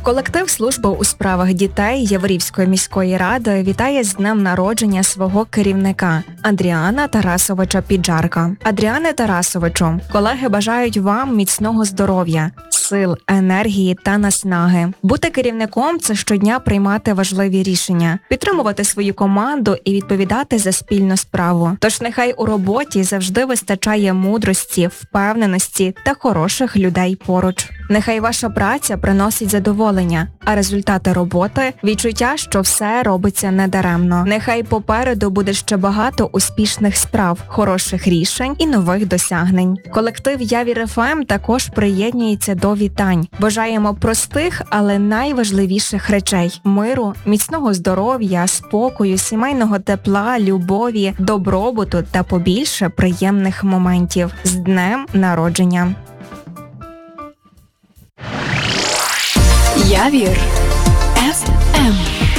Колектив служби у справах дітей Яворівської міської ради вітає з днем народження свого керівника Андріана Тарасовича Піджарка. Андріане Тарасовичу, колеги бажають вам міцного здоров'я, сил, енергії та наснаги. Бути керівником – це щодня приймати важливі рішення, підтримувати свою команду і відповідати за спільну справу. Тож нехай у роботі завжди вистачає мудрості, впевненості та хороших людей поруч. Нехай ваша праця приносить задоволення, а результати роботи – відчуття, що все робиться недаремно. Нехай попереду буде ще багато успішних справ, хороших рішень і нових досягнень. Колектив Явір ФМ також приєднується до вітань. Бажаємо простих, але найважливіших речей – миру, міцного здоров'я, спокою, сімейного тепла, любові, добробуту та побільше приємних моментів. З днем народження! Явір ФМ.